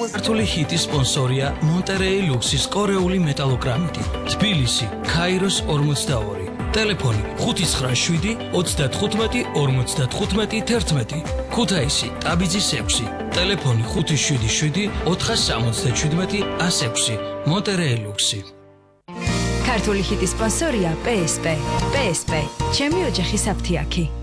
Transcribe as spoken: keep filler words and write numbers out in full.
ქართული ჰიტის სპონსორია მონტერეი ლუქსის კორეული მეტალოგრამიტი. თბილისი, ქაიროს ორმოცდაორი. ტელეფონი ხუთი ცხრა შვიდი ოცდათხუთმეტი ორმოცდათხუთმეტი თერთმეტი. ქუთაისი, ტაბიძის ექვსი. ტელეფონი ხუთი შვიდი შვიდი ოთხასამოცდაჩვიდმეტი ასექვსი. მონტერეი ლუქსი. ქართული ჰიტის სპონსორია პე ეს პე. პე ეს პე. ჩემი ოჯახის აფთიაქი.